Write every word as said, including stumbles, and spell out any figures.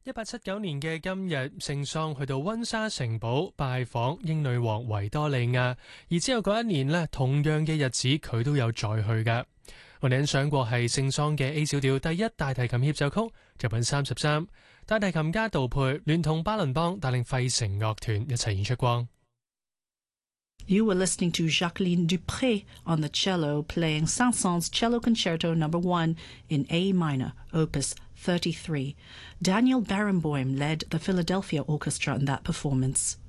一八七九年嘅今日，聖桑去到溫莎城堡拜訪英女王維多利亞，而之後嗰一年呢，同樣嘅日子佢都有再去㗎。我哋欣賞過係聖桑嘅 A 小調第一大提琴協奏曲作品三十三，大提琴家杜佩聯同巴倫邦帶領費城樂團一齊演出過。 You were listening to Jacqueline Dupré on the cello playing Saint-Saëns Cello Concerto Number One in A minor, Opus thirty-three. Daniel Barenboim led the Philadelphia Orchestra in that performance.